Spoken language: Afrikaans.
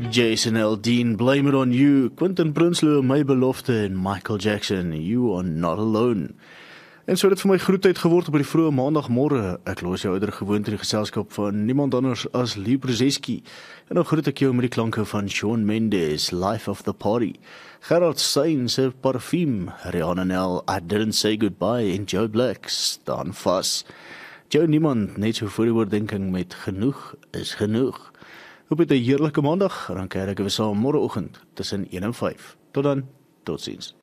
Jason Aldean, Blame It On You, Quentin Prinsloo, My Belofte en Michael Jackson, You Are Not Alone. En so het vir my groetheid geword op die vroeë maandagmôre. Ek los jou ouer gewoond in die geselskap van niemand anders as Lee Brzezinski. En dan groet ek jou met die klanke van Shawn Mendes, Life of the Party, Gerard Sein se Parfum, Rihanna Nel, I Didn't Say Goodbye en Joe Black, Staan Vas. Jou niemand net so voor die oordenking met genoeg is genoeg. Hoop het 'n heerlike maandag, dan kyk ek weer saam môreoggend tussen 1 en 5. Tot dan, totsiens.